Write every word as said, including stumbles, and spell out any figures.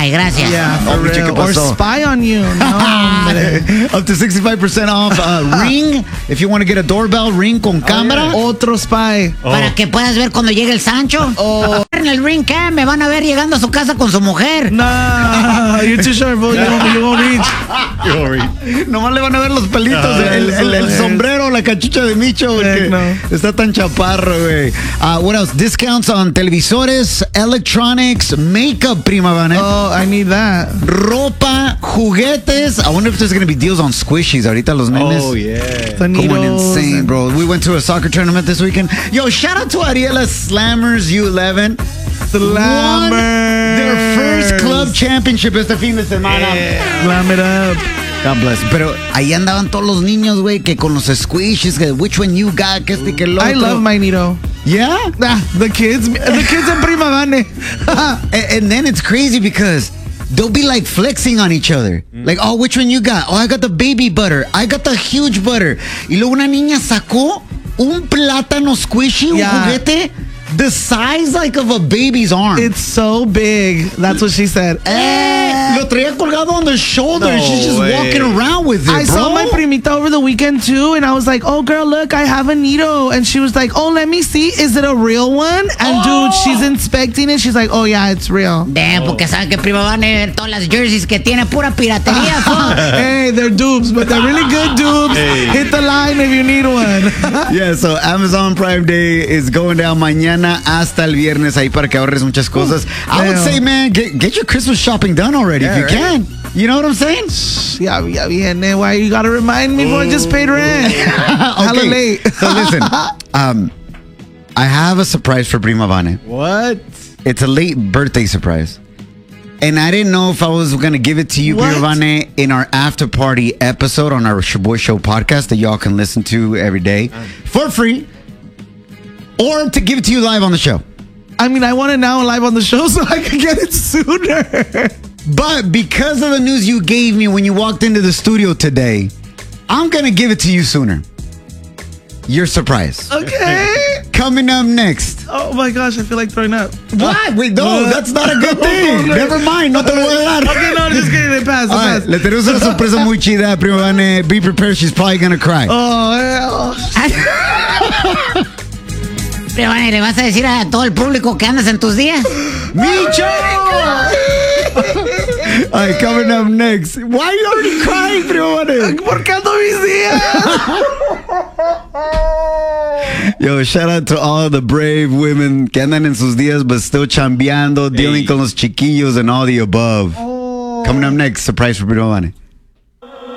Ay, gracias. Yeah, for Oh, real. ¿qué Or pasó? spy on you. No, hombre. Up to sixty-five percent off uh, Ring. If you want to get a doorbell, Ring con cámara. Otro spy. Para que puedas ver cuando llegue el Sancho. Oh. En el Ring Cam me van a ver llegando a su casa con su mujer. Nah, you're too short, bro. You won't, you won't reach. Nomás le van a ver los pelitos, Ah, el, el- el eso, sombrero, la cachucha de Micho, porque Heck no. está tan chaparro, güey. Uh, what else? Discounts on televisores, electronics, makeup, prima Vane. Oh, I need that. Ropa, juguetes. I wonder if there's going to be deals on squishies. Ahorita los nenes. Oh, yeah. Going Tornadoes insane, and- bro. We went to a soccer tournament this weekend. Yo, shout out to Ariela Slammers U eleven. Won their first club championship este fin de semana. Slam it up. God bless. Pero ahí andaban todos los niños, güey, que con los squishes, que which one you got, que este, que el otro. I love my Nito. Yeah? Ah, the kids, the kids in Prima Vane. and, and then it's crazy because they'll be like flexing on each other. Like, oh, which one you got? Oh, I got the baby butter. I got the huge butter. Y luego una niña sacó un plátano squishy, Yeah. un juguete, the size like of a baby's arm. It's so big. That's what she said. Eh, lo traía colgado on the shoulder. No She's just way. walking around with it, I bro. saw my primita over the weekend too, and I was like, "Oh, girl, look, I have a Nito," and she was like, "Oh, let me see. Is it a real one?" And dude, she's inspecting it. She's like, "Oh yeah, it's real." Damn, porque saben que Prima van a ver todas las jerseys que tiene pura piratería. fool. Hey, they're dupes, but they're really good dupes. Hey. Hit the line if you need one. Yeah, so Amazon Prime Day is going down mañana hasta el viernes ahí para que ahorres muchas cosas. I would damn. say, man, get, get your Christmas shopping done already Yeah, if you right? can. You know what I'm saying? yeah, yeah, yeah. Why you gotta remind me? Boy, I just paid rent. Hella late. So listen, um, I have a surprise for Prima Vane. What? It's a late birthday surprise. And I didn't know if I was going to give it to you, What? Prima Vane, in our after party episode on our Shaboy Show podcast that y'all can listen to every day for free, or to give it to you live on the show. I mean, I want it now live on the show so I can get it sooner. But because of the news you gave me when you walked into the studio today, I'm going to give it to you sooner. Your surprise. Okay. Coming up next. Oh my gosh, I feel like throwing up. What? Wait, no, What? that's not a good thing. No, no. Never mind, no te lo voy a dar. Okay, no, just kidding. It passed. It All right, passed. le tenemos una sorpresa muy chida, Prima Vane. Be prepared, she's probably going to cry. Oh, hell. Prima Vane, ¿le vas a decir a todo el público que andas en tus días? Micho! All right, coming up next. Why are you already crying, Prima Vane? ¿Por qué ando mis días? Yo, shout out to all the brave women que andan en sus días but still chambeando, dealing Hey. con los chiquillos and all the above. Coming up next, surprise for Prima Vane.